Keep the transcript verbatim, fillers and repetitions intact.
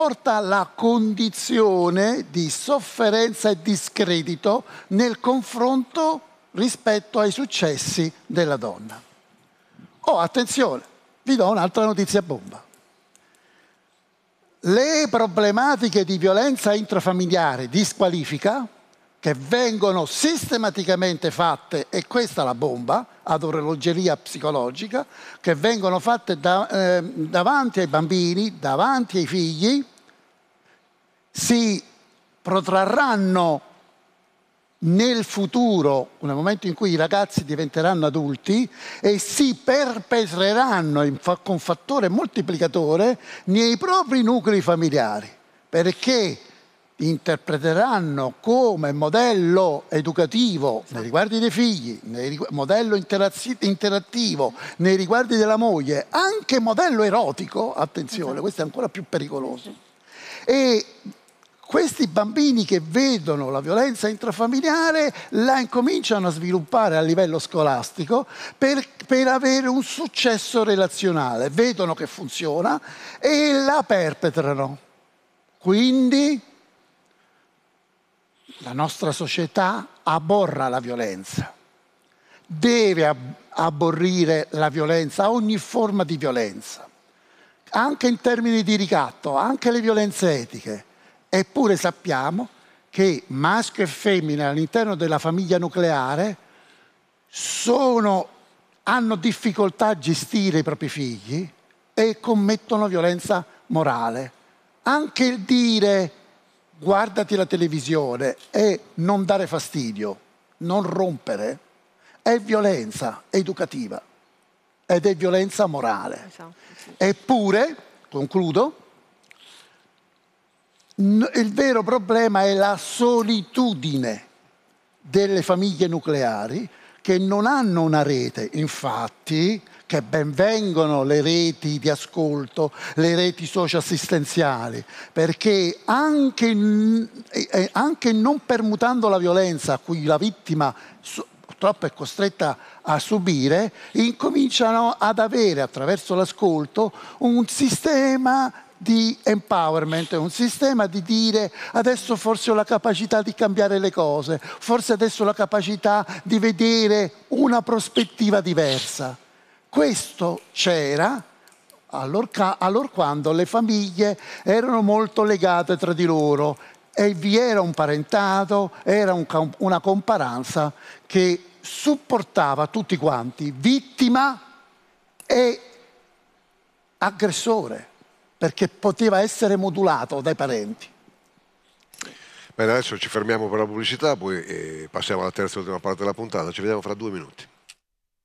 porta la condizione di sofferenza e discredito nel confronto rispetto ai successi della donna. Oh, attenzione, vi do un'altra notizia bomba. Le problematiche di violenza intrafamiliare di squalifica, che vengono sistematicamente fatte, e questa è la bomba, ad orologeria psicologica, che vengono fatte da, eh, davanti ai bambini, davanti ai figli, si protrarranno nel futuro, nel momento in cui i ragazzi diventeranno adulti, e si perpetreranno in fa con fattore moltiplicatore nei propri nuclei familiari, perché interpreteranno come modello educativo nei riguardi dei figli, nei modello interattivo nei riguardi della moglie, anche modello erotico, attenzione, esatto. Questo è ancora più pericoloso. E questi bambini che vedono la violenza intrafamiliare la incominciano a sviluppare a livello scolastico per, per avere un successo relazionale, vedono che funziona e la perpetrano. Quindi la nostra società aborra la violenza, deve ab aborrire la violenza, ogni forma di violenza, anche in termini di ricatto, anche le violenze etiche. Eppure sappiamo che maschio e femmina all'interno della famiglia nucleare sono, hanno difficoltà a gestire i propri figli e commettono violenza morale. Anche il dire guardati la televisione e non dare fastidio, non rompere, è violenza educativa ed è violenza morale. Esatto, sì. Eppure, concludo, il vero problema è la solitudine delle famiglie nucleari che non hanno una rete. Infatti, che ben vengono le reti di ascolto, le reti socioassistenziali, perché anche, anche non permutando la violenza a cui la vittima purtroppo è costretta a subire, incominciano ad avere attraverso l'ascolto un sistema di empowerment, un sistema di dire adesso forse ho la capacità di cambiare le cose, forse adesso ho la capacità di vedere una prospettiva diversa. Questo c'era allorquando le famiglie erano molto legate tra di loro e vi era un parentato, era un, una comparanza che supportava tutti quanti, vittima e aggressore, perché poteva essere modulato dai parenti. Bene, adesso ci fermiamo per la pubblicità, poi eh, passiamo alla terza e ultima parte della puntata. Ci vediamo fra due minuti.